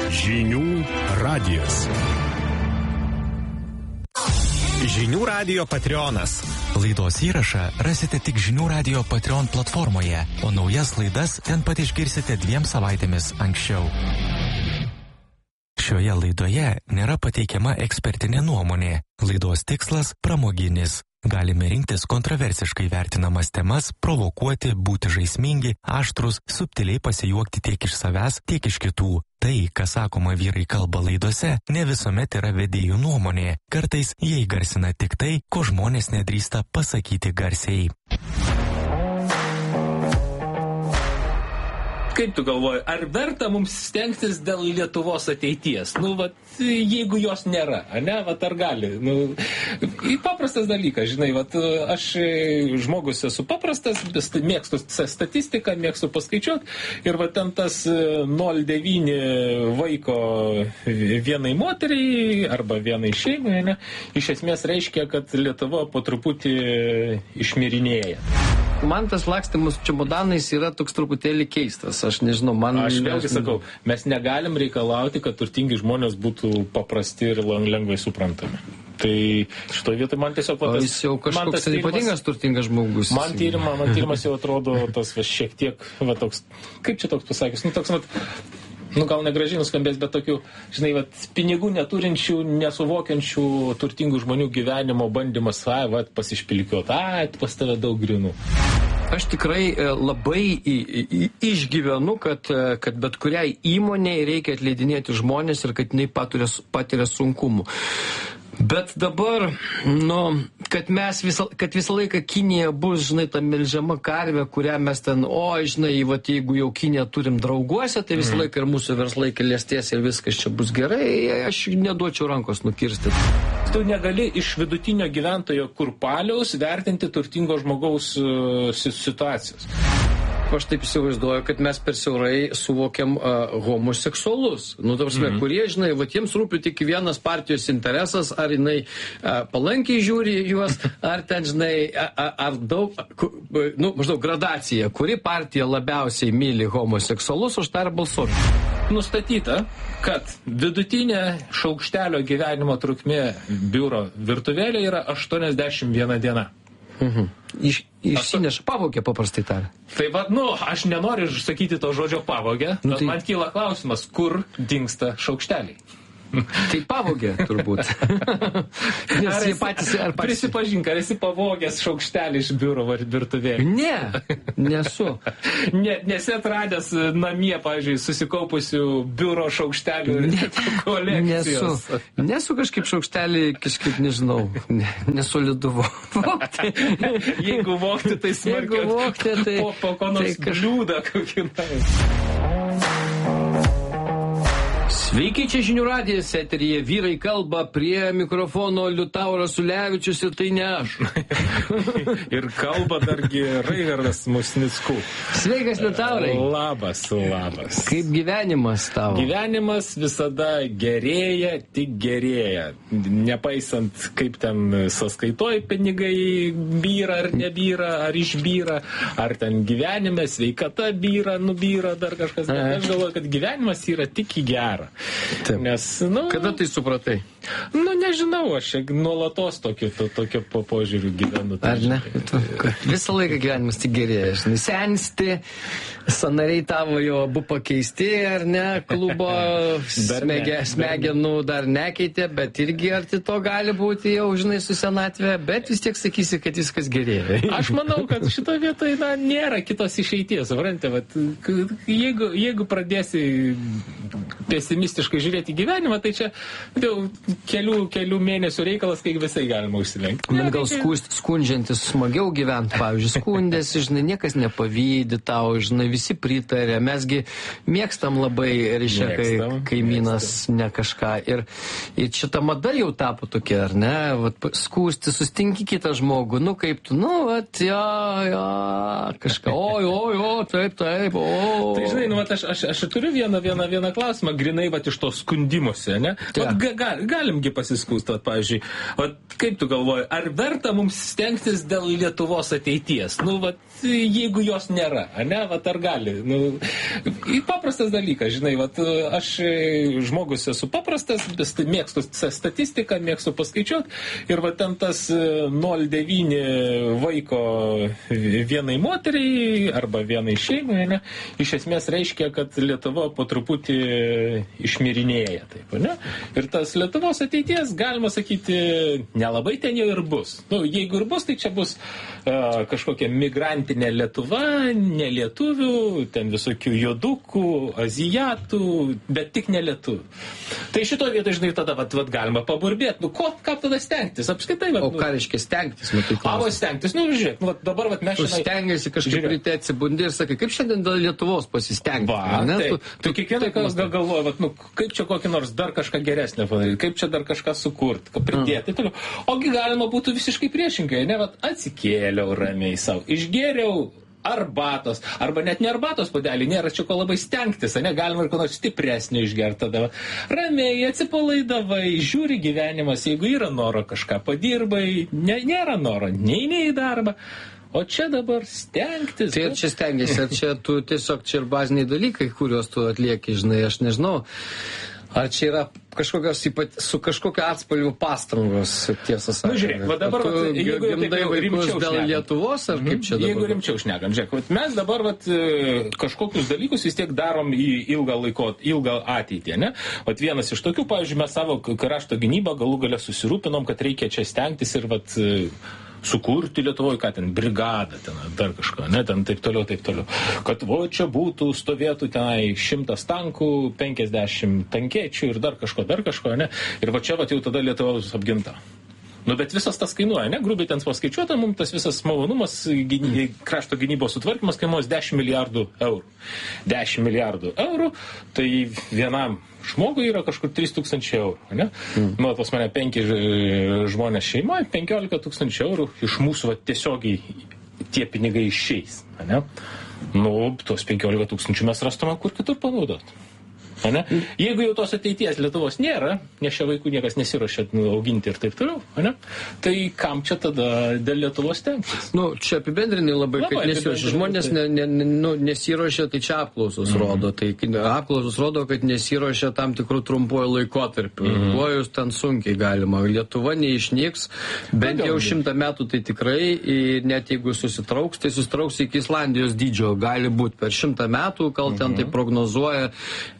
Žinių radijas. Žinių radijo Patreonas. Laidos įrašą rasite tik Žinių radijo Patreon platformoje, o naujas laidas ten pat išgirsite 2 savaitėmis anksčiau. Šioje laidoje nėra pateikiama ekspertinė nuomonė. Laidos tikslas pramoginis. Galime rinktis kontroversiškai vertinamas temas, provokuoti, būti žaismingi, aštrus, subtiliai pasijuokti tiek iš savęs, tiek iš kitų. Tai, kas sakoma vyrai kalba laidose, ne visuomet yra vedėjų nuomonė. Kartais jie įgarsina tik tai, ko žmonės nedrįsta pasakyti garsiai. Kaip tu galvoji, ar verta mums stengtis dėl Lietuvos ateities? Jeigu jos nėra, ar gali? Paprastas dalykas, žinai, aš žmogus esu paprastas, mėgstu statistiką, mėgstu paskaičiuoti ir ten tas 0,9 vaiko vienai moteriai arba vienai šeimai, iš esmės reiškia, kad Lietuva po truputį išmirinėja. Man tas lakstymus čemodanais yra toks truputėlį keistas. Aš nežinau, Aš vėlgi sakau, mes negalim reikalauti, kad turtingi žmonės būtų paprasti ir lengvai suprantami. Tai šitoje vietoje man tiesiog... Jis jau kažkoks ypatingas turtingas žmogus. Man tyrimas jau atrodo tas šiek tiek, toks, kaip čia toks pasakys, toks, gal negražiai nuskambės, bet tokių, žinai, pinigų neturinčių, nesuvokiančių turtingų žmonių gyvenimo bandymas, pasišpilkiuoti, pas tave daug grinų. Aš tikrai labai išgyvenu, kad bet kuriai įmonei reikia atleidinėti žmonės ir kad jinai patiria sunkumų. Bet dabar, kad visą laiką Kinija bus, žinai, ta melžiama karvė, kurią mes ten, jeigu jau Kiniją turim drauguose, tai visą laiką ir mūsų verslai klestės ir viskas čia bus gerai, aš neduočiau rankos nukirsti. Tu negali iš vidutinio gyventojo kurpaliaus vertinti turtingo žmogaus situacijos. Aš taip įsivaizduoju, kad mes per siaurai suvokiam homoseksualus. Kurie, žinai, jiems rūpi tik vienas partijos interesas, ar jinai palankiai žiūri juos, ar ten, žinai, ar daug, maždaug gradacija, kuri partija labiausiai myli homoseksualus, už tą ir balsuoti. Nustatyta, kad vidutinė šaukštelio gyvenimo trukmė biuro virtuvėlė yra 81 diena. Išsineša pavogė paprastai tariant. Tai aš nenoriu sakyti to žodžio pavogė, bet man kyla klausimas, kur dingsta šaukšteliai. Tai pavogė, turbūt. Prisipažink, ar esi pavogęs šaukštelį iš biuro virtuvėlį? Ne, nesu. Nesi atradęs namie, pavyzdžiui, susikaupusių biuro šaukštelių kolekcijos? Nesu kažkaip šaukštelį, nežinau, nesolidu vogti. Jeigu vogti, tai smarkiau po ko nors bliūdą kokį nors. Sveiki, čia Žinių radijas, eteryje Vyrai kalba, prie mikrofono Liutauras Ulevičius ir tai ne aš. Ir kalba dargi Raigardas Musnicku. Sveikas, Liutaurai. Labas. Kaip gyvenimas tavo? Gyvenimas visada gerėja, tik gerėja. Nepaisant, kaip ten sąskaitoj pinigai byra ar nebyra, ar išbyra, ar ten gyvenime sveikata byra, nubyra, dar kažkas. Aš galvoju, kad gyvenimas yra tik į gerą. Nes, kada tai supratai? Nežinau, aš nuolatos tokio požiūrių gyvenu. Ar ne? Visą laiką gyvenimas tik gerėja. Sensti, sanariai tavo jau abu pakeisti, ar ne? Klubo smegenų dar nekeitė, bet irgi arti to gali būti jau, žinai, su senatvė, bet vis tiek sakysi, kad viskas gerėja. Aš manau, kad šito vietoje nėra kitos išeities. Jeigu pradėsi pesimistiškai žiūrėti gyvenimą, tai čia jau kelių mėnesių reikalas, kai visai galima užsilenkti. Man gal skundžiantis smagiau gyventi, pavyzdžiui, skundėsi, žinai, niekas nepavydi tau, žinai, visi pritarė, mesgi mėgstam labai, reiškia, kai kaimynas ne kažką. Ir šita mada jau tapo tokia, ar ne? Skūsti, sustinki kitą žmogų, kaip tu, kažką, taip, o. Tai žinai, aš turiu vieną klausimą. grinai vat iš to skundimosi, ne? Vat galimgi pasiskūsti, vat, pavyzdžiui, vat, kaip tu galvoji, ar verta mums stengtis dėl Lietuvos ateities? Nu, vat, jeigu jos nėra, ne? Vat, ar gali? Nu, paprastas dalykas, žinai, vat, aš žmogus esu paprastas, mėgstu statistiką, mėgstu paskaičiuoti ir vat, ten tas 0,9 vaiko vienai moteriai arba vienai šeimai, ne? Iš esmės reiškia, kad Lietuva po truputį išmirinėja, taip, ne? Ir tas Lietuvos ateities, galima sakyti, nelabai ten jau ir bus. Nu, jeigu ir bus, tai čia bus kažkokia migrantinė Lietuva, nelietuvių, ten visokių jodukų, azijatų, bet tik nelietuvių. Tai šitoje vietoje, žinai, tada vat, galima paburbėti. Nu, ką tada stengtis? Apskritai, vat, o ką reiškia stengtis? Stengtis, nu, žiūrėk, nu, vat, dabar vat, mes šiandien... Stengiasi kažkaip ryte atsibundi ir sakai, kaip šiandien dėl Lietuvos pasistengti? Va, tu kiekvieną galvoji, vat, nu, kaip čia kokį nors dar kažką geresnę padaryti, kaip čia dar kažką sukurti, pridėti. Ogi galima būtų visiškai priešingai, ne, vat, atsikėliau ramiai savo, išgėriau arbatos, arba net ne arbatos puodelį, nėra čia ko labai stengtis, ne, galima ir ko nors stipresnio išgerti tada. Ramiai atsipalaidavai, žiūri gyvenimas, jeigu yra noro kažką padirbai, nėra noro, nei į darbą. O čia dabar stengtis. Tai čia stengiasi, ar čia tu tiesiog čia ir baziniai dalykai, kuriuos tu atlieki, žinai, aš nežinau. Ar čia yra kažkokios su kažkokio atspalvių pastangos, tiesą sakant? Nu, žiūrėk, va dabar, jeigu gimdai vaikus dėl Lietuvos, ar kaip čia dabar? Jeigu rimčiau šnekam, žiūrėk, mes dabar kažkokius dalykus vis tiek darom į ilgą ateitį, ne? Vat vienas iš tokių, pavyzdžiui, mes savo krašto gynybą galų gale susirūpinom, kad reikia čia stengtis ir sukurti Lietuvoje, ką ten, brigadą, ten, dar kažką, ne, ten taip toliau. Kad čia būtų, stovėtų tenai 100 tankų, 50 tankiečių ir dar kažko, ne. Ir va čia jau tada Lietuva bus apginta. Nu, bet visas tas kainuoja, ne, grubiai ten paskaičiuota, mums tas visas malonumas, krašto gynybos sutvarkymas kainuos 10 milijardų eurų. 10 milijardų eurų, tai vienam žmogui yra kažkur 3000 eurų, ne? Nu, pas mane 5 žmonės šeimoje, 15 000 eurų iš mūsų tiesiogiai tie pinigai išeis, ne? Nu, tos 15 000 mes rastume kur kitur panaudoti. Ne? Jeigu jau tos ateities Lietuvos nėra, nes šia vaikų niekas nesiruošia auginti ir taip toliau, ne? Tai kam čia tada dėl Lietuvos stengtis? Nu, čia apibendrinai labai kad nesiruošia. Žmonės nesiruošia, tai čia apklausos rodo. Tai apklausos rodo, kad nesiruošia tam tikrų trumpuoju laikotarpiu. Kuo jūs ten sunkiai galima. Lietuva neišnyks, bent jau 100 metų tai tikrai, net jeigu susitrauks, tai susitrauks iki Islandijos dydžio. Gali būti per 100 metų, gal ten tai prognozuoja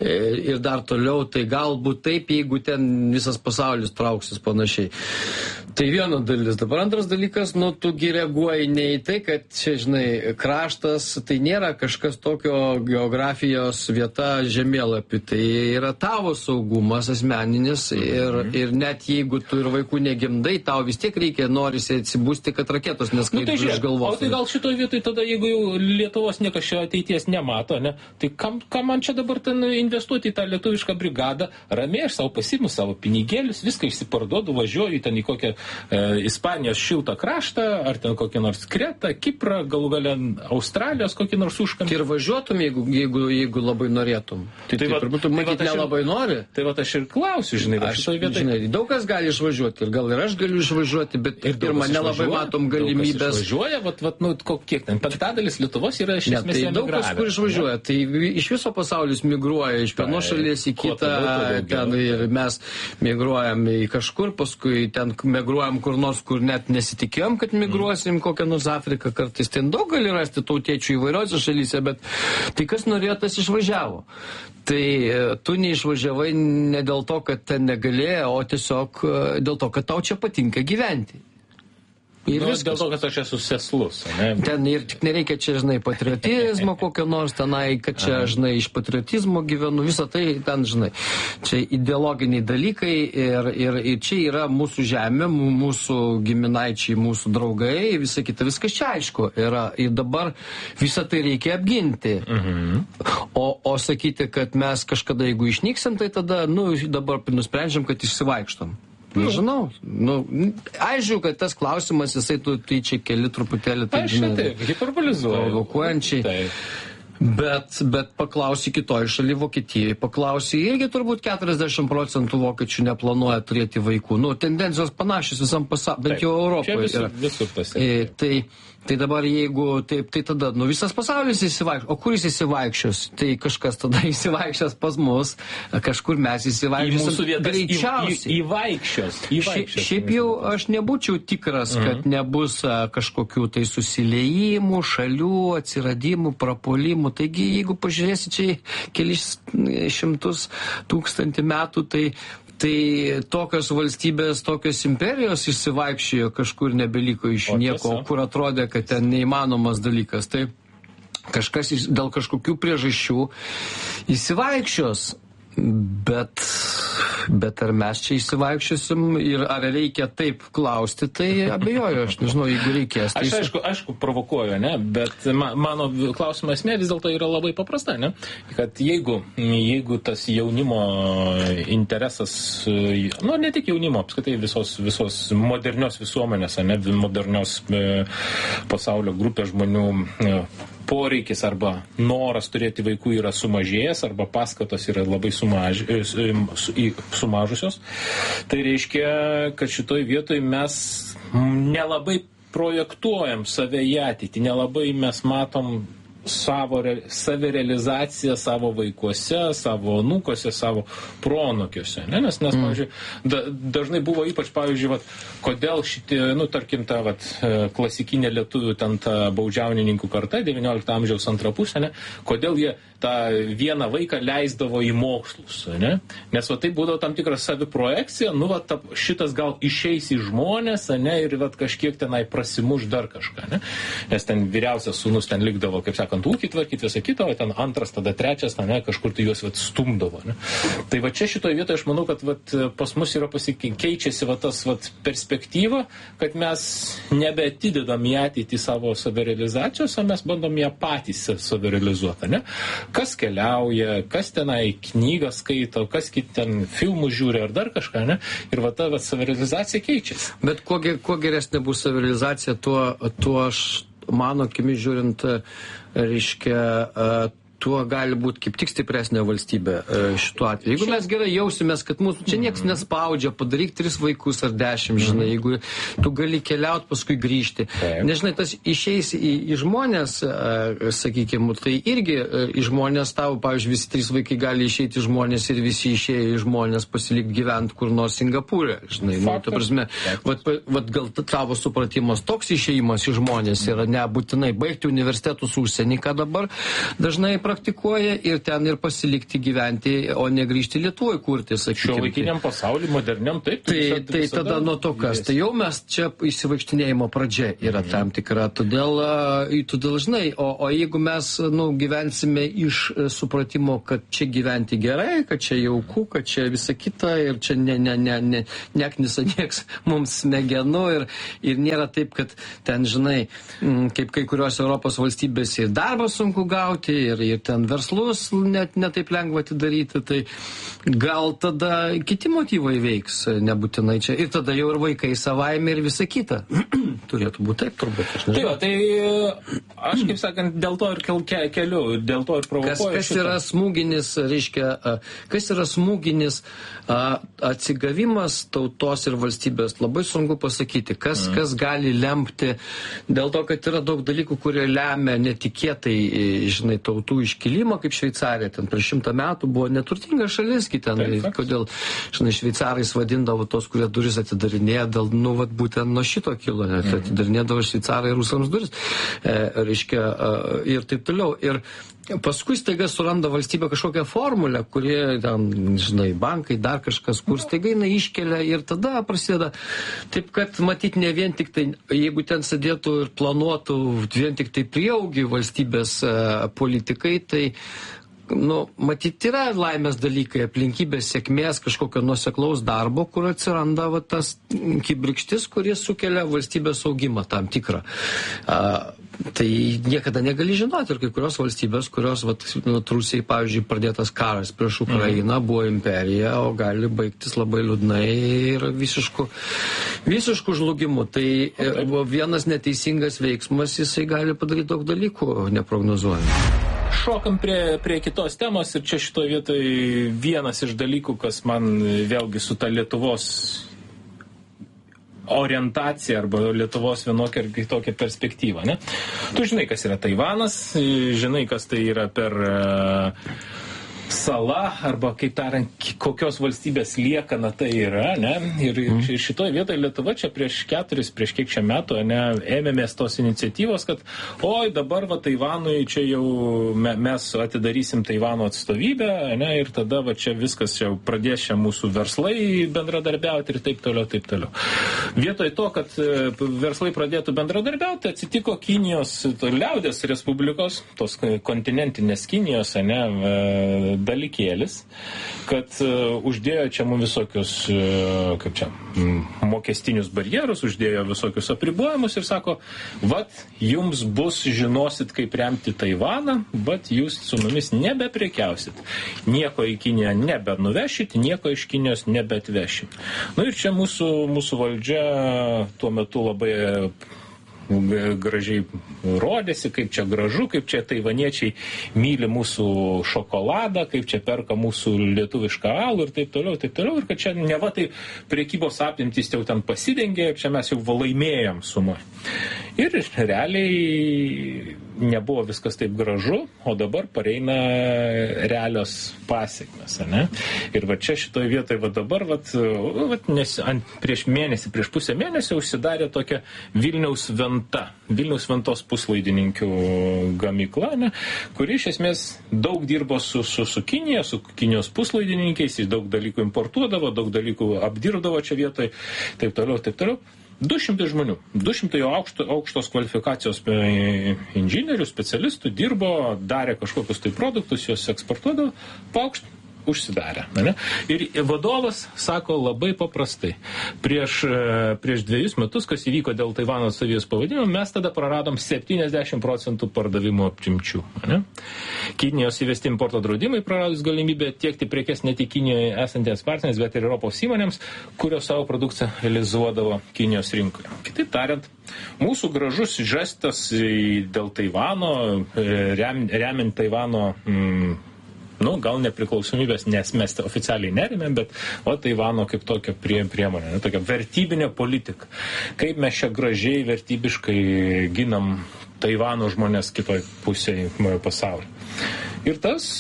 ir dar toliau, tai galbūt taip, jeigu ten visas pasaulis trauksis panašiai. Tai viena dalis. Dabar antras dalykas, nu, tugi reaguoji ne į tai, kad čia, žinai, kraštas, tai nėra kažkas tokio geografijos vieta žemėlapį, tai yra tavo saugumas asmeninis ir net jeigu tu ir vaikų negimdai, tau vis tiek reikia, norisi atsibusti, kad raketos neskraido iš galvos. O tai gal šitoj vietoj tada, jeigu jau Lietuvos niekas šio ateities nemato, ne, tai kam man čia dabar ten investuoti į tą lietuvišką brigadą, ramiai aš savo pasiimu savo pinigėlius, viską išsiparduodu, važiuoju ten į kokią Ispanijos šiltą kraštą, ar ten kokį nors Kretą, Kiprą, galų gale Australijos kokį nors užkampį. Ir važiuotum, jeigu labai norėtum. Tai turbūt matyt nelabai nori. Tai va aš ir klausiu, žinai, žinai, daug kas gali išvažiuoti ir gal ir aš galiu išvažiuoti, bet ir man nelabai matom galimybės. Išvažiuoja, nu, kiek ten, penktadalis Lietuvos yra iš esmės emigravę. Tai daug kas kur išvažiuoja, tai iš viso pasaulis migruoja iš vienos šalies į kitą, ten ir mes migruojam į kažkur, paskui ten migruojam kur nors, kur net nesitikėjom, kad migruosim, kokią nors Afriką kartais. Ten daug gali rasti tautiečių įvairiose šalyse, bet tai kas norėjo, tas išvažiavo. Tai tu neišvažiavai ne dėl to, kad ten negalėjo, o tiesiog dėl to, kad tau čia patinka gyventi. Ir dėl to, kad aš esu seslus. Ne? Ten ir tik nereikia čia, žinai, patriotizmo kokio nors tenai, kad čia, žinai, iš patriotizmo gyvenu, visą tai ten, žinai. Čia ideologiniai dalykai ir čia yra mūsų žemė, mūsų giminaičiai, mūsų draugai, visa kita, viskas čia aišku yra. Ir dabar visą tai reikia apginti. O sakyti, kad mes kažkada, jeigu išnyksim, tai tada, nu, dabar nusprendžiam, kad išsivaikštom. Nežinau. Nu, aišku, kad tas klausimas, jisai tu čia keli truputėlį, tai žinai, hiperbolizuoja. Provokuojančiai. Bet paklausi kitoj šaly, Vokietijai, paklausi, irgi turbūt 40% vokiečių neplanuoja turėti vaikų. Nu, tendencijos panašios visam pasaulyje, bent jau Europoje yra. Visur pasiekti. Tai dabar jeigu taip, tai tada, visas pasaulis įsivaikščios. O kur jis įsivaikščios? Tai kažkas tada įsivaikščios pas mus, kažkur mes įsivaikščiosim. Greičiausiai. Įvaikščios. Šiaip jau aš nebūčiau tikras, kad nebus kažkokių tai susiliejimų, šalių, atsiradimų, prapuolimų. Taigi, jeigu pažiūrėsi čia kelis šimtus tūkstantį metų, tai tokios valstybės, tokios imperijos išsivaikščiojo, kažkur nebeliko iš nieko, kur atrodė, kad ten neįmanomas dalykas. Tai kažkas dėl kažkokių priežasčių įsivaikščios, bet ar mes čia įsivaikščiosim ir ar reikia taip klausti, tai abejoju, aš nežinau, jeigu reikės. Tai aš aišku provokuoju, ne, bet mano klausimo esmė vis dėlto yra labai paprasta, ne, kad jeigu tas jaunimo interesas, ne tik jaunimo, apskritai visos modernios visuomenės, ne, modernios pasaulio grupės žmonių poreikis arba noras turėti vaikų yra sumažėjęs arba paskatos yra labai sumažusios, tai reiškia, kad šitoj vietoj mes nelabai projektuojam save į ateitį, nelabai mes matom savirealizaciją savo vaikuose, savo anūkuose, savo proanūkiuose. Nes pavyzdžiui, dažnai buvo ypač, pavyzdžiui, kodėl šitie, tarkim, ta klasikinė lietuvių ten ta baudžiaunininkų karta, 19 amžiaus antra pusė, ne, kodėl jie tą vieną vaiką leisdavo į mokslus, ne? Nes tai būdavo tam tikra saviprojekcija, šitas gal išeis į žmonės, ne, ir kažkiek tenai prasimuš dar kažką, ne? Nes ten vyriausias sūnus ten likdavo, kaip sakant, ūkį tvarkyti, visą kitą, o ten antras, tada trečias, ne, kažkur tai juos stumdavo, ne? Tai čia šitoje vietoje aš manau, kad pas mus yra keičiasi tas perspektyva, kad mes nebeatidedam į ateitį savo savirealizacijos, o mes bandom ją patys savirealizuoti, ne? Kas keliauja, kas tenai knygą skaito, kas ten filmų žiūri ar dar kažką, ne? Ir ta savirealizacija keičiasi. Bet kuo geresnė bus savirealizacija, tuo aš, mano akimis žiūrint, reiškia, tuo gali būti kaip tik stipresnė valstybė šituo atveju. Jeigu mes gerai jausimės, kad mūsų čia niekas nespaudžia, padaryk 3 vaikus ar 10, žinai, jeigu tu gali keliauti, paskui grįžti. Nežinai, tas išeis į žmonės, sakykime, tai irgi į žmonės tavo, pavyzdžiui, visi 3 vaikai gali išeiti į žmonės ir visi išėję į žmonės pasilikti gyventi kur nors Singapūre. Žinai, ta prasme, gal tavo supratimas toks išėjimas į žmonės yra nebūtinai baigti universitetus užsienį, ką dabar dažnai praktikuoja ir ten ir pasilikti gyventi, o ne grįžti Lietuvoje kurti, sakykime. Šiuolaikiniam pasauliui, moderniam, taip. Tai tada nuo to kas. Tai jau mes čia įsivaikštinėjimo pradžia yra tam tikra. Todėl žinai, o jeigu mes gyvensime iš supratimo, kad čia gyventi gerai, kad čia jauku, kad čia visa kita ir čia neknisa nieks mums smegenų ir nėra taip, kad ten, žinai, kaip kai kurios Europos valstybės ir darbą sunku gauti ir ten verslus net netaip lengva atidaryti, tai gal tada kiti motyvai veiks, nebūtinai čia. Ir tada jau ir vaikai savaime ir visa kita. Turėtų būti taip, turbūt. Tai aš, kaip sakant, dėl to ir keliu, dėl to ir provokuoju. Kas yra smūginis, reiškia, kas yra smūginis atsigavimas tautos ir valstybės, labai sunku pasakyti. Kas gali lemti, dėl to, kad yra daug dalykų, kurie lemia netikėtai, žinai, tautų iškilimą, kaip Šveicarija. Ten prieš 100 metų buvo neturtinga šalis, kodėl, žinai, šveicarais vadindavo tos, kurie duris atidarinėja, būtent nuo šito kilo, net atidarinėdavo šveicarai rusams duris, reiškia, ir taip toliau. Ir paskui staiga suranda valstybė kažkokią formulę, kurie ten, žinai, bankai, dar kažkas, kur staiga jinai iškelia ir tada prasideda. Taip, kad matyt ne vien tik tai, jeigu ten sėdėtų ir planuotų vien tik tai prieaugį valstybės politikai, tai matyt, yra laimės dalykai, aplinkybės, sėkmės, kažkokio nuoseklaus darbo, kur atsiranda tas kibirkštis, kuris sukelia valstybės augimą tam tikrą. Tai niekada negali žinoti. Ir kai kurios valstybės, kurios, Rusijai, pavyzdžiui, pradėtas karas prieš Ukrainą, buvo imperija, o gali baigtis labai liūdnai ir visišku žlugimu. Tai vienas neteisingas veiksmas, jisai gali padaryti daug dalykų neprognozuojant. šokam prie kitos temos ir čia šitoje vietoje vienas iš dalykų, kas man vėlgi su ta Lietuvos orientacija arba Lietuvos vienokia ar kitokia perspektyva, ne? Tu žinai, kas yra Taivanas, žinai, kas tai yra per sala, arba, kaip tariant, kokios valstybės liekana tai yra, ne? Ir šitoje vietoje Lietuva čia prieš kiek čia metų, ne, ėmėmės tos iniciatyvos, kad oi, dabar va Taivanui čia jau mes atidarysim Taivano atstovybę, ne, ir tada va čia viskas jau pradės čia mūsų verslai bendradarbiauti ir taip toliau, taip toliau. Vietoj to, kad verslai pradėtų bendradarbiauti, atsitiko Kinijos liaudės Respublikos, tos kontinentinės Kinijos, ne, dalykėlis, kad uždėjo čia mums visokius, kaip čia, mokestinius barjerus, uždėjo visokius apribojimus ir sako, vat, jums bus, žinosit, kaip remti Taivaną, bet jūs su mumis nebeprekiausit. Nieko į Kiniją nebenuvešit, nieko iš Kinijos nebeatvešit. Nu ir čia mūsų valdžia tuo metu labai gražiai rodėsi, kaip čia gražu, kaip čia taivaniečiai myli mūsų šokoladą, kaip čia perka mūsų lietuvišką alų ir taip toliau, ir kad čia neva tai prekybos apimtys jau ten pasidengė ir čia mes jau laimėjom sumą. Ir realiai nebuvo viskas taip gražu, o dabar pareina realios pasiekmes, ne? Ir va čia šitoje vietoje va dabar, prieš pusę mėnesio užsidarė tokia Vilniaus Ventos puslaidininkių gamykla, ne? Kuri iš esmės daug dirbo su Kinija, su Kinijos puslaidininkiais, jis daug dalykų importuodavo, daug dalykų apdirbdavo čia vietoje, taip toliau. 200 žmonių, 200 jau aukštos kvalifikacijos inžinierių, specialistų dirbo, darė kažkokius tai produktus, juos eksportuodavo, užsidarė. Ne? Ir vadovas sako labai paprastai. Prieš 2 metus, kas įvyko dėl Taivano atstovybės pavadinimo, mes tada praradom 70% pardavimo apimčių. Ne? Kinijos įvesti importo draudimai praradus galimybę tiekti prekes ne tik Kinijoje esantiems partneriams, bet ir Europos įmonėms, kurios savo produkciją realizuodavo Kinijos rinkoje. Kitaip tariant, mūsų gražus žestas dėl Taivano, remiant Taivano gal nepriklausomybės, nes mes oficialiai nerėmėm, bet Taivano kaip tokia priemonė, tokia vertybinė politika. Kaip mes čia gražiai, vertybiškai ginam Taivano žmonės kitoj pusėje pasaulio. Ir tas,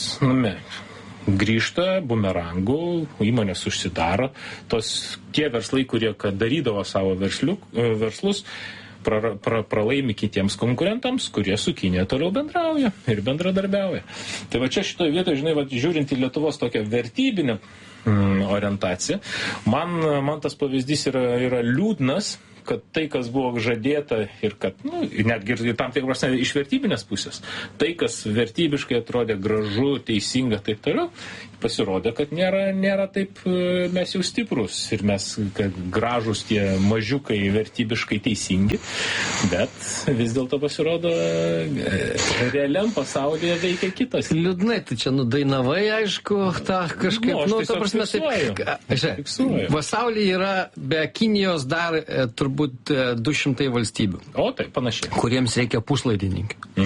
grįžta bumerangų, įmonės užsidaro, tie verslai, kurie darydavo savo verslus, pralaimi kitiems konkurentams, kurie su Kinija toliau bendrauja ir bendradarbiauja. Tai va čia šitoje vietoje, žinai, žiūrint į Lietuvos tokią vertybinę orientaciją, man tas pavyzdys yra liūdnas, kad tai, kas buvo žadėta ir kad, netgi ir tam tikros iš vertybinės pusės, tai, kas vertybiškai atrodė gražu, teisinga, taip toliau, pasirodė, kad nėra taip mes jau stiprus ir mes gražus tie mažiukai vertybiškai teisingi, bet vis dėlto pasirodo realiam pasaulyje veikia kitas. Liūdnai, tu čia nudainavai, aišku, tą kažkaip, ta prasme, taip, pasaulyje yra be Kinijos dar turbūt 200 valstybių. O, taip, panašiai. Kuriems reikia puslaidininkių.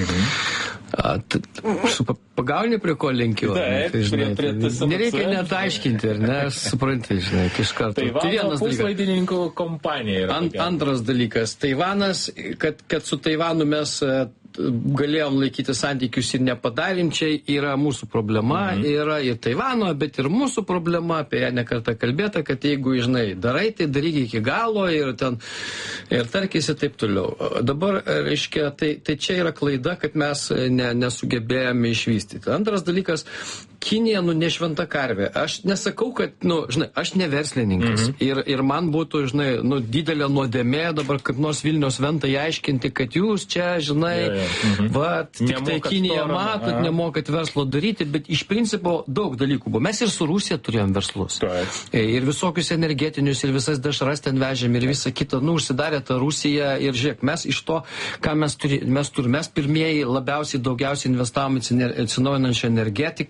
Pagauni prie ko lenkiu. Nereikia net aiškinti, ar ne? Supranti, žinai, iš karto. Taivano puslaidininkų kompanija yra. Antras dalykas. Taivanas, kad su Taivanu mes galėjom laikyti santykius ir nepadarėm, čia yra mūsų problema, yra ir Taivano, bet ir mūsų problema, apie ją nekartą kalbėta, kad jeigu, žinai, darai, tai daryk iki galo ir tarkisi taip toliau. Dabar, reiškia, tai čia yra klaida, kad mes nesugebėjome išvystyti. Antras dalykas, Kinija, ne šventa karvė. Aš nesakau, kad, žinai, aš ne verslininkas. Ir man būtų, žinai, didelė nuodėmė dabar kaip nors Vilniaus Ventai aiškinti, kad jūs čia, žinai, tik tai Kinija matot, nemokat verslo daryti, bet iš principo daug dalykų buvo. Mes ir su Rusija turėjom verslus. Ir visokius energetinius, ir visas dešras ten vežėm, ir visą kitą, užsidarė ta Rusija, ir žiūrėk, mes iš to, ką mes turime, mes pirmieji daugiausiai investavom į atsinaujinančią energetiką,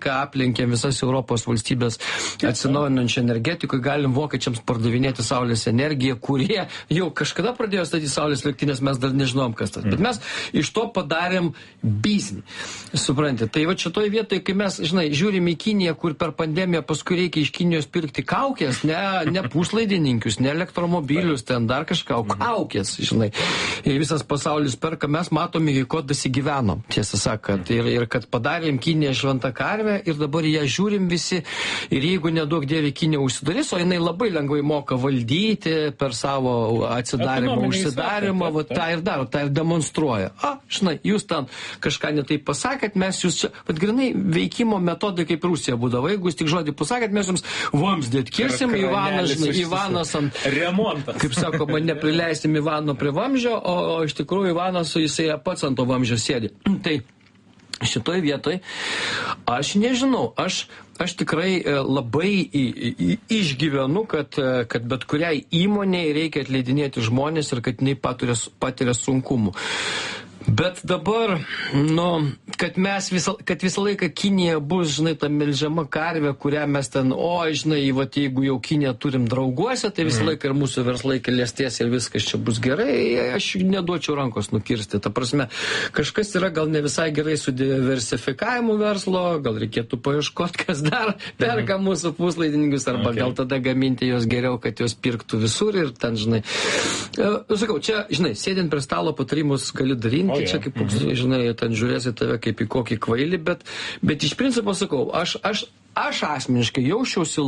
aplenkėm visas Europos valstybės atsinaujinančią energetikų, galim vokiečiams pardavinėti saulės energiją, kurie jau kažkada pradėjo statyti saulės elektrinės, mes dar nežinom, kas tas. Bet mes iš to padarėm biznį. Suprantate, tai va šitoj vietoje, kai mes, žinai, žiūrim į Kiniją, kur per pandemiją paskui reikia iš Kinijos pirkti kaukės, ne puslaidininkius, ne elektromobilius, ten dar kažką, kaukės, žinai. Ir visas pasaulis perka, mes matome, į ko dasigyvenom, tiesą sakant. Ir kad padarėm Kiniją šventą karvę ir dabar ją žiūrim visi. Ir jeigu nedaug dėvi Kinija užsidarys, o jinai labai lengvai moka valdyti per savo atsidarimą, užsidarimą, va, tą ir daro, tą ir demonstruoja. Žinai, jūs ten kažką netaip pasakėt, mes jūs čia, bet grinai veikimo metodai kaip Rusija būdavo. Jeigu jūs tik žodį pasakėt, mes jums vamzdį atkirsim, Ivanas ant remontas. Kaip sakoma, neprileisim Ivano prie vamzdžio, o iš tikrųjų Ivanas jisai pats ant to vamzdžio sėdi. Tai šitoj vietoj aš nežinau, aš tikrai labai išgyvenu, kad bet kuriai įmonei reikia atleidinėti žmonės ir kad jinai patiria sunkumų. Bet dabar, kad visą laiką Kinija bus, žinai, ta melžiama karvė, kurią mes ten, žinai, vat, jeigu jau Kiniją turim drauguose, tai visą laiką ir mūsų verslai klestės ir viskas čia bus gerai, aš neduočiau rankos nukirsti. Ta prasme, kažkas yra gal ne visai gerai su diversifikavimu verslo, gal reikėtų paieškoti, kas dar perka mūsų puslaidininkius, arba gal tada gaminti jos geriau, kad jos pirktų visur ir ten, žinai. Sakau, čia, žinai, sėdint prie stalo patarimus gali darinti. Čia kaip, žinai, ten žiūrėsi tave kaip į kokį kvailį, bet iš principo sakau, aš asmeniškai jausčiausi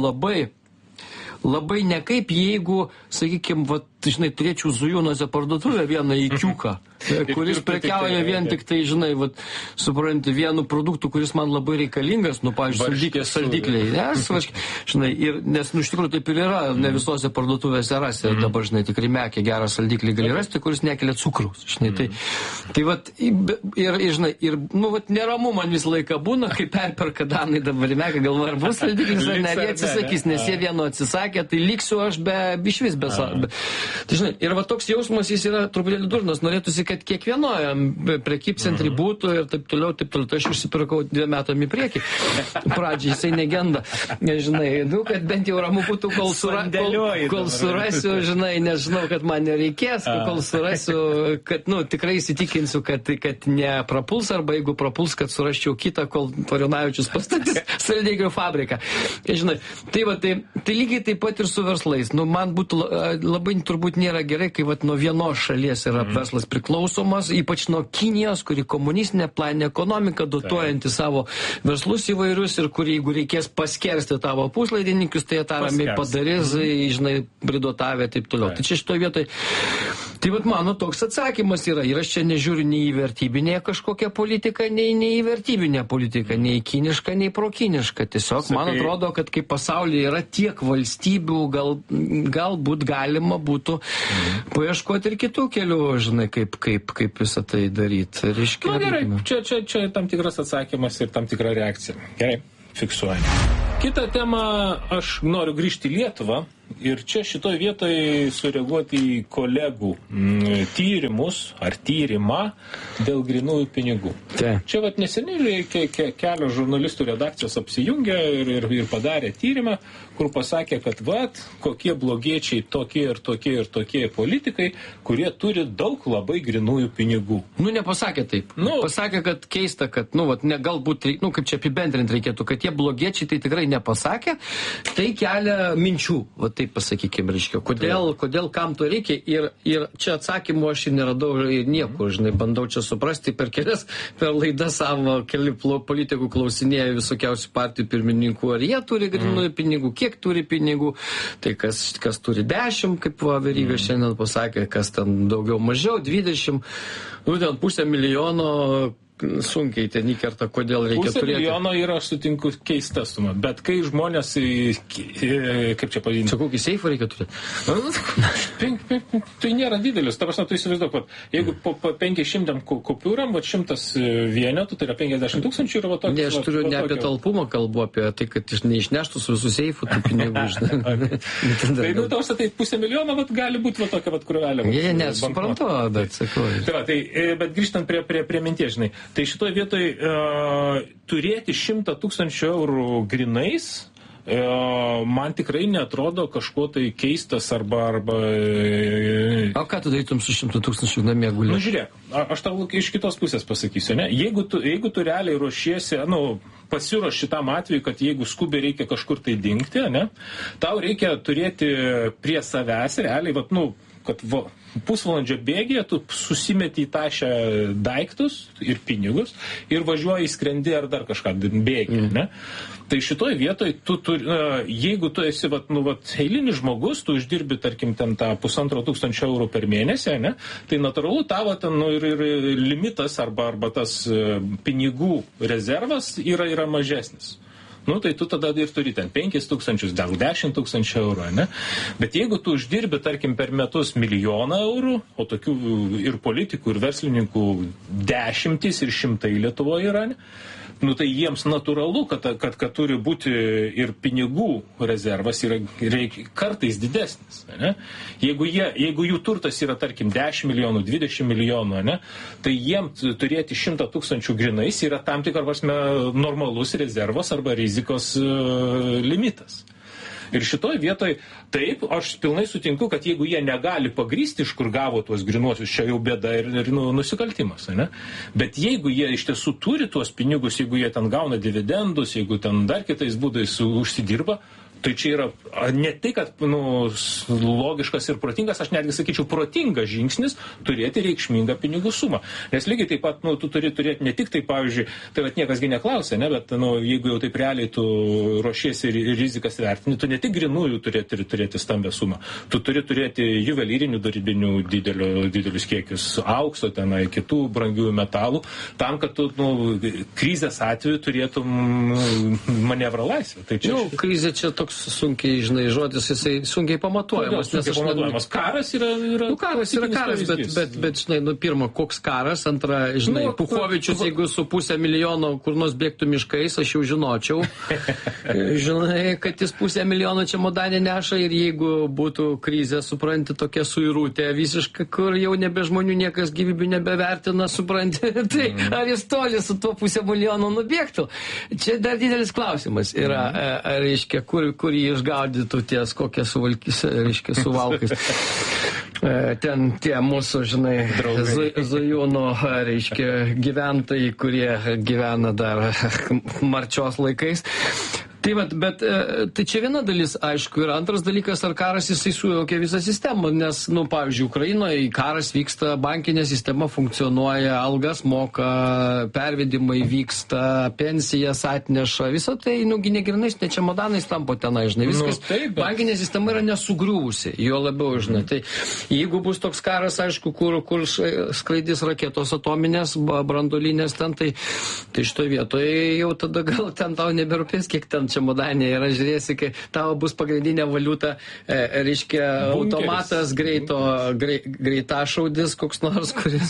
labai nekaip, jeigu, sakykime, žinai, turėčiau Zujūnuose parduotuvę vieną įkiuką, kuris prekiauja vien tik tai, žinai, supranti, vienu produktu, kuris man labai reikalingas, pavyzdžiui, saldikliai, žinai, nes, iš tikrųjų taip ir yra, ne visose parduotuvėse rasi, dabar, žinai, tikrai mekė gerą saldiklį gali rasti, kuris nekelia cukraus, žinai, žinai, neramu man visą laiką būna, kai perperka Danai dabar į mekę, galvoja, ar bus saldiklis, ar ne, jie atsisakys, nes jie vieno atsisakė, tai liksiu aš iš vis be Tai žinai, ir toks jausmas jis yra truputėlį durnas, norėtųsi, kad kiekvienoje prekybcentrį būtų ir taip toliau, tai aš užsipirkau 2 metam į priekį. Pradžiai jisai negenda, žinai, kad bent jau ramu būtų, kol surasiu, žinai, nežinau, kad man nereikės, kol surasiu, kad, tikrai įsitikinsiu, kad neprapuls, arba jeigu prapuls, kad surasčiau kitą, kol Parinavičius pastatys saldiklių fabriką. Žinai, tai lygiai taip pat ir su verslais. Man būtų labai turbūt nėra gerai, kai nuo vienos šalies yra verslas priklausomas, ypač nuo Kinijos, kuri komunistinė planinė ekonomika, dotuojanti savo verslus įvairius ir kuri, jeigu reikės paskersti tavo puslaidininkius, tai jie tą ramiai padarys, žinai, pridotavę ir taip toliau. Tai čia šitoje vietoje, tai mano toks atsakymas yra. Ir aš čia nežiūriu nei į vertybinę kažkokią politiką, nei į vertybinę politiką, nei kinišką, nei prokinišką. Tiesiog man atrodo, kad kai pasaulyje yra tiek valstybių, galbūt galima būtų paieškoti ir kitų kelių, žinai, kaip visą tai daryti. Na gerai, čia tam tikras atsakymas ir tam tikra reakcija. Gerai, fiksuojame. Kitą temą aš noriu grįžti į Lietuvą ir čia šitoj vietoje sureaguoti į kolegų tyrimus ar tyrimą dėl grynųjų pinigų. Čia neseniai kelios žurnalistų redakcijos apsijungė ir padarė tyrimą, kur pasakė, kad kokie blogiečiai tokie ir tokie politikai, kurie turi daug labai grynųjų pinigų. Nepasakė taip. Pasakė, kad keista, kad, galbūt, kaip čia apibendrinti reikėtų, kad tie blogiečiai tai tikrai nepasakė, tai kelia minčių, taip pasakykime, reiškia. Kodėl kam to reikia? Ir čia atsakymų aš ir neradau niekur, žinai, bandau čia suprasti per laidas savo keli politikų klausinėja visokiausių partijų pirmininkų, ar jie turi grynųjų pinigų, kiek turi pinigų, tai kas turi 10, kaip Veryga šiandien pasakė, kas ten daugiau mažiau, 20, ten 500 000 sunkiai ten įkerta, kodėl reikia turėti. 500 000 yra, aš sutinku, keista suma, bet kai žmonės, kaip čia pavadinti? Čia kokį seifą reikia turėti? Tai nėra didelis, ta prasme, tu įsivaizduok, jeigu po 500 kupiūram, 100 vienetų, tai yra 50 000 ir tokia. Ne, aš turiu ne apie talpumą, kalbu apie tai, kad neišneštų su visų seifų tų pinigų. Tai, tai 500 000 gali būti tokia krūvelė. Ne, suprantu, bet sakau. Bet grįžtant prie minties, žinai, Tai šitoj vietoj turėti 100 000 eurų grinais man tikrai neatrodo kažkuo tai keistas arba... O ką tu darytum su 100 000 namie gulė? Nu, žiūrėk, aš tau iš kitos pusės pasakysiu, ne? Jeigu tu realiai ruošiesi, pasiruoš šitam atveju, kad jeigu skubiai reikia kažkur tai dingti, ne? Tau reikia turėti prie savęs realiai, kad pusvalandžio bėgyje tu susimeti į tašę daiktus ir pinigus ir važiuoji, skrendi ar dar kažką bėgi, ne? Tai šitoj vietoj jeigu tu esi eilinis žmogus, tu uždirbi, tarkim, ten tą 1500 eurų per mėnesį, ne? Tai natūralu tavo ten ir limitas arba tas pinigų rezervas yra mažesnis. Tai tu tada ir turi ten 5 000, gal 10 000 eurų, ne? Bet jeigu tu uždirbi, tarkim, per metus 1 000 000 eurų, o tokių ir politikų, ir verslininkų dešimtis ir šimtai Lietuvoje yra, ne? Tai jiems natūralu, kad turi būti ir pinigų rezervas yra kartais didesnis. Ne? Jeigu jų turtas yra, tarkim, 10 milijonų, 20 milijonų, ne? Tai jiems turėti 100 000 grinais yra tam tikra prasme normalus rezervas arba rizikos limitas. Ir šitoj vietoj, taip, aš pilnai sutinku, kad jeigu jie negali pagrįsti, iš kur gavo tuos grinuosius, čia jau bėda ir nusikaltimas, ne? Bet jeigu jie iš tiesų turi tuos pinigus, jeigu jie ten gauna dividendus, jeigu ten dar kitais būdais užsidirba, tai čia yra ne tai, kad logiškas ir protingas, aš netgi sakyčiau, protingas žingsnis turėti reikšmingą pinigų sumą. Nes lygiai taip pat, tu turi turėti ne tik tai, pavyzdžiui, tai niekasgi neklausia, ne, bet jeigu jau taip realiai tu ruošiesi ir rizikas vertini, tu ne tik grinųjų turėti stambę sumą, tu turi turėti juvelyrinių darybinių didelius kiekius, aukso, tenai, kitų brangiųjų metalų, tam, kad tu krizės atveju turėtum manevrą laisvę. Tai čia... Krizė čia toks sunkiai, žodis, jisai sunkiai pamatuojamas. Karas yra... Karas yra karas, bet pirma, koks karas, antra, Puchovičius, jeigu su 500 000 kur nors bėgtų miškais, aš jau žinočiau, kad jis 500 000 čia modanė neša ir jeigu būtų krizė, supranti, tokia suirutė visiškai, kur jau nebe žmonių niekas gyvybių nebevertina, supranti, tai ar jis toli su tuo 500 000 nubėgtų? Čia dar didelis klausimas yra, reiškia, kur jį išgaudytų ties kokie suvalkais. Ten tie mūsų, Zujūnų, gyventojai, kurie gyvena dar marčios laikais. Bet tai čia viena dalis, aišku, ir antras dalykas, ar karas jisai sujaukia visą sistemą, nes, pavyzdžiui, Ukrainoje karas vyksta, bankinė sistema funkcionuoja, algas moka, pervedimai vyksta, pensijas atneša, visą tai, ne grinais, ne čemodanais tampo tenai, viskas, bankinė sistema yra nesugriuvusi, jo labiau, tai jeigu bus toks karas, aišku, kur skraidys raketos atominės, branduolinės ten, tai šitoj vietoje jau tada gal ten tau neberūpės, kiek ten čemodanė yra, žiūrėsi, kai tavo bus pagrindinė valiuta, automatas greitašaudis koks nors,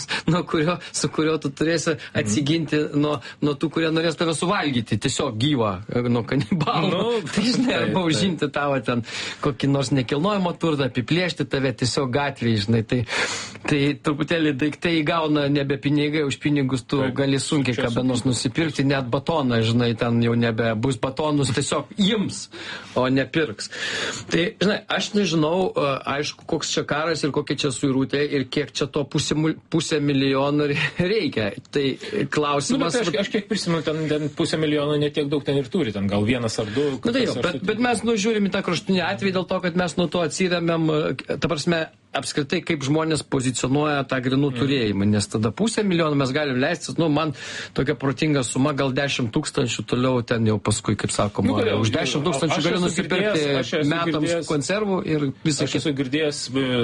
su kurio tu turėsi atsiginti nuo tų, kurie norės tave suvalgyti, tiesiog gyvą, nuo kanibalų. Arba užimti tavo ten kokį nors nekilnojimo turtą, apiplėšti tave tiesiog gatvėje, tai truputėlį daiktai įgauna nebe pinigai, už pinigus tu gali sunkiai ką be nors nusipirkti, net batoną, ten jau nebe bus batonus, tiesiog ims, o nepirks. Tai, aš nežinau, aišku, koks čia karas ir kokia čia suirutė ir kiek čia to 500 000 reikia. Tai klausimas... Aš kiek prisimenu, ten 500 000 netiek daug ten ir turi, ten gal 1 ar 2. Bet mes žiūrim į tą kraštutinį atvejį dėl to, kad mes nuo to atsiremiam, ta prasme, apskritai, kaip žmonės pozicionuoja tą grinų turėjimą, nes tada 500 000 mes galim leistis, man tokia protinga suma, gal 10 000 toliau ten jau paskui, kaip sakoma, už 10 000 galiu nusipirkti metams konservų ir visą kitą. Aš esu girdėjęs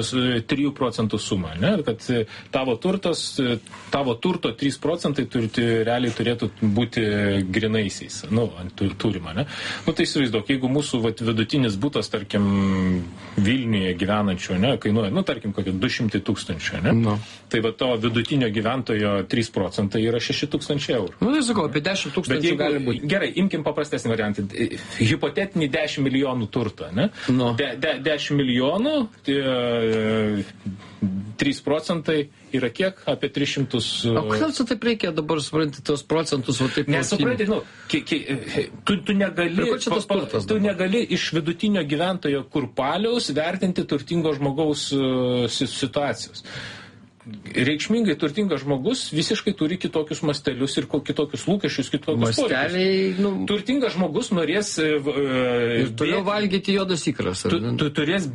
3% sumą, ne? Kad tavo turto 3% realiai turėtų būti grinaisiais, turima, ne? Tai įsivaizduok, jeigu mūsų vidutinis butas, tarkim, Vilniuje gyvenančio, ne, kainuoja, tarkim, kokie 200 000, ne? Tai to vidutinio gyventojo 3% yra 6 000 eurų. Tai sakau, apie 10 000 gali būti. Gerai, imkim paprastesnį variantą. Hipotetinį 10 milijonų turtą, ne? 10 milijonų, 3% yra kiek? Apie 300. O kodėl čia taip reikia dabar supranti tos procentus, va taip? Nesupranti, tu negali, tu negali iš vidutinio gyventojo kurpaliaus vertinti turtingo žmogaus situacijos. Reikšmingai turtingas žmogus visiškai turi kitokius mastelius ir kitokius lūkesčius, kitokius poreikius. Turtingas žmogus norės ir toliau valgyti juodas ikras. Tu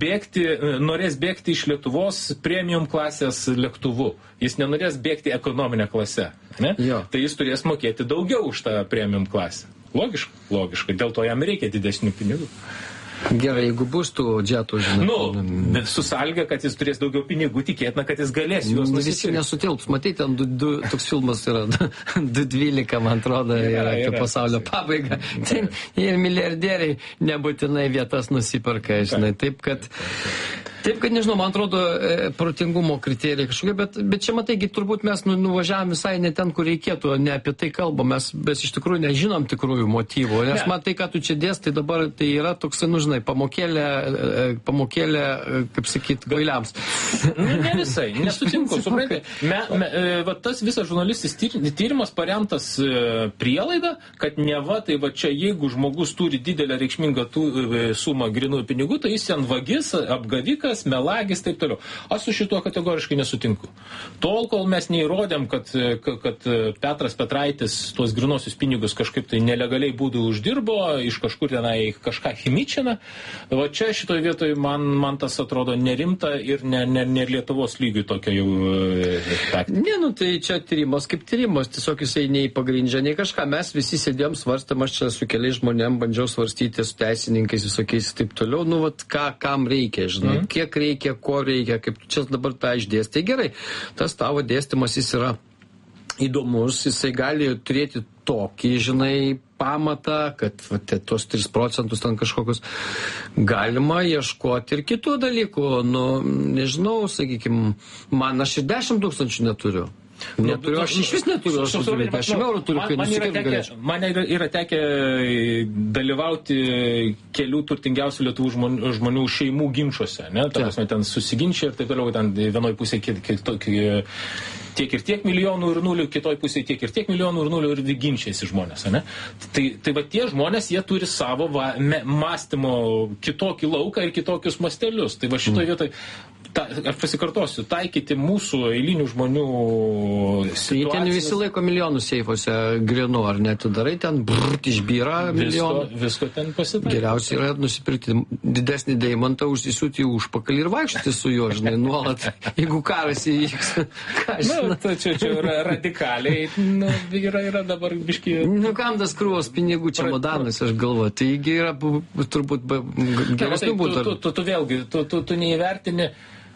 norės bėgti iš Lietuvos premium klasės lėktuvu. Jis nenorės bėgti ekonominę klasę. Ne? Tai jis turės mokėti daugiau už tą premium klasę. Logiška. Dėl to jam reikia didesnių pinigų. Gerai, jeigu bus tų džetų, žinai. Su sąlyga, kad jis turės daugiau pinigų, tikėtina, kad jis galės juos nusipirkti. Visi nesutilps. Matai, ten toks filmas yra 2.12, man atrodo, yra apie pasaulio pabaigą. Ten ir milijardieriai nebūtinai vietas nusiperka, žinai. Taip, kad nežinau, man atrodo, protingumo kriterijai kažkokie, bet čia mataigi, turbūt mes nuvažiavam visai ne ten, kur reikėtų, ne apie tai kalbam, mes iš tikrųjų nežinom tikrųjų motyvų, nes man tai, ką tu čia dėstai dabar, tai yra toks, žinai, pamokėlė, kaip sakyt, kvailiams. Ne visai, nesutinku, suprantate. Tas visas žurnalistis tyrimas paremtas prielaida, kad neva, tai va čia, jeigu žmogus turi didelę reikšmingą sumą grynųjų pinigų, tai jis ten vagis, apgavikas, melagis, taip toliau. Aš su šituo kategoriškai nesutinku. Tol, kol mes neįrodėm, kad Petras Petraitis tuos grynuosius pinigus kažkaip tai nelegaliai būdų uždirbo, iš kažkur tenai kažką chimičina, va čia šitoje vietoje man tas atrodo nerimta ir ne Lietuvos lygiui tokia jau taktika. Ne, tai čia tyrimas kaip tyrimas, tiesiog jisai nei pagrindžia, nei kažką. Mes visi sėdėjom, svarstėm, aš čia su keliais žmonėm bandžiau svarstyti, su teisininkais visokiais ir taip toliau, kam reikia, žinai, kiek reikia, ko reikia, kaip tu čia dabar tą išdėstai. Gerai, tas tavo dėstymas jis yra įdomus, jisai gali turėti tokį, žinai, pamatą, kad tos 3% ten kažkokius galima ieškoti ir kitų dalykų. Nežinau, sakykime, man aš ir 10 000 neturiu. Neturiu, aš iš vis neturiu, aš 10 eurų turiu, kai nusipirkti galėčiau. Man yra tekę dalyvauti kelių turtingiausių Lietuvų žmonių šeimų ginčuose, ne? Ten susiginčia ir taip toliau, ten vienoj pusėje tiek ir tiek milijonų ir nulių, kitoj pusėje tiek ir tiek milijonų ir nulių ir ginčiasi žmonės, ne? Tai va tie žmonės, jie turi savo mąstymo kitokį lauką ir kitokius mastelius. Tai va šitoj vietoj aš pasikartosiu, taikyti mūsų eilinių žmonių situacijas. Ten visi laiko milijonų seifuose grinu, ar net darai ten išbyra milijonų. Visko ten pasitaiko. Geriausia yra nusipirkti didesnį deimantą, užsisiūti į užpakalį ir vaikščioti su juo, žinai, nuolat, jeigu karas įvyks. Čia radikaliai yra dabar biški. Kam tas krūvos pinigų čemodanas, aš galvoju, taigi yra turbūt geresnių būtų. Tu vėlgi, tu neįvertini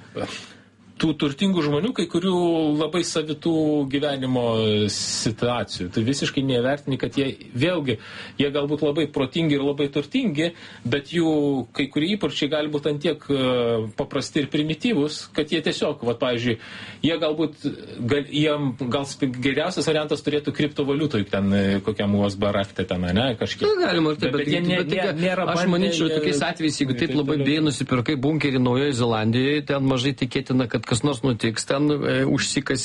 tų turtingų žmonių, kai kurių labai savitų gyvenimo situacijų. Tai visiškai nevertini, kad jie galbūt labai protingi ir labai turtingi, bet jų kai kurie įpročiai gali būti antiek paprasti ir primityvus, kad jie tiesiog, pavyzdžiui, jie galbūt, gal geriausias variantas turėtų kriptovaliutų, ten kokiam USB rakte ten, ne, kažkiek. Galima ir taip, bet nėra. Aš manyčiau, tokiais atvejais, jeigu taip labai bėjai nusipirkai bunkerį Naujoje Zelandijoje, ten mažai tikėtina, kad kas nors nutiks, ten užsikas